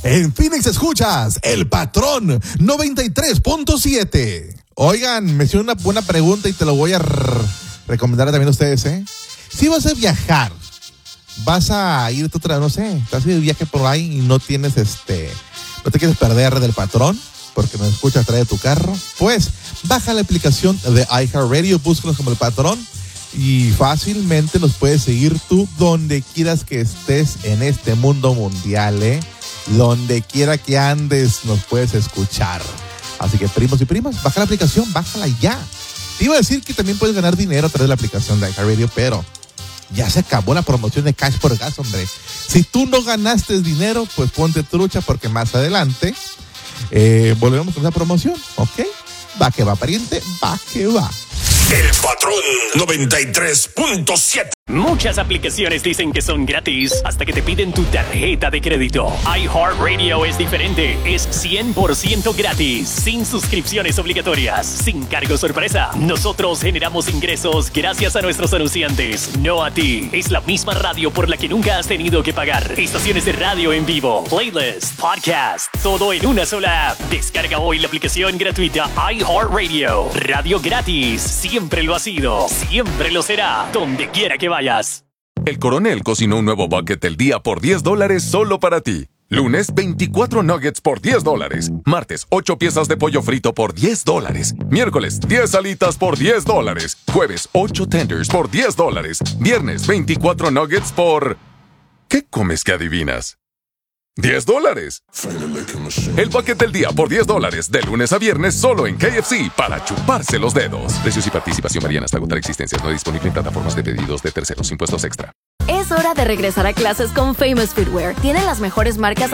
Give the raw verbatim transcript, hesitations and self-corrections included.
En Phoenix escuchas El Patrón noventa y tres punto siete. Oigan, me hicieron una buena pregunta y te lo voy a r- recomendar también a ustedes, ¿eh? Si vas a viajar, vas a irte otra, no sé, estás de viaje por ahí y no tienes este, no te quieres perder del Patrón, porque nos escuchas a través de tu carro, pues baja la aplicación de iHeartRadio, búscanos como El Patrón y fácilmente nos puedes seguir tú donde quieras que estés en este mundo mundial, ¿eh? Donde quiera que andes nos puedes escuchar. Así que primos y primas, baja la aplicación, bájala ya. Te iba a decir que también puedes ganar dinero a través de la aplicación de iHeartRadio, pero ya se acabó la promoción de Cash por Gas, hombre. Si tú no ganaste dinero, pues ponte trucha porque más adelante eh, volvemos con esa promoción, ¿ok? Va que va, pariente, va que va. El Patrón noventa y tres punto siete. Muchas aplicaciones dicen que son gratis hasta que te piden tu tarjeta de crédito. iHeartRadio es diferente. Es cien por ciento gratis, sin suscripciones obligatorias, sin cargo sorpresa. Nosotros generamos ingresos gracias a nuestros anunciantes, no a ti. Es la misma radio por la que nunca has tenido que pagar. Estaciones de radio en vivo, playlist, podcast, todo en una sola app. Descarga hoy la aplicación gratuita iHeartRadio. Radio gratis. Siempre lo ha sido, siempre lo será, donde quiera que vayas. El Coronel cocinó un nuevo bucket del día por diez dólares solo para ti. Lunes, veinticuatro nuggets por diez dólares. Martes, ocho piezas de pollo frito por diez dólares. Miércoles, diez alitas por diez dólares. Jueves, ocho tenders por diez dólares. Viernes, veinticuatro nuggets por... ¿Qué comes que adivinas? diez dólares. El bucket del día por diez dólares, de lunes a viernes, solo en K F C, para chuparse los dedos. Precios y participación varían hasta agotar existencias. No disponible en plataformas de pedidos de terceros. Impuestos extra. Es hora de regresar a clases con Famous Footwear. Tienen las mejores marcas